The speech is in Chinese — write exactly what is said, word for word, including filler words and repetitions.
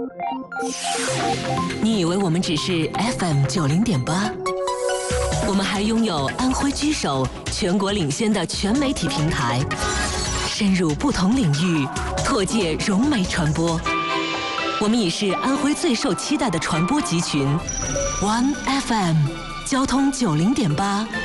你以为我们只是 F M 九零点八？我们还拥有安徽居首、全国领先的全媒体平台，深入不同领域，拓界融媒传播。我们已是安徽最受期待的传播集群 ，One F M， 交通九零点八。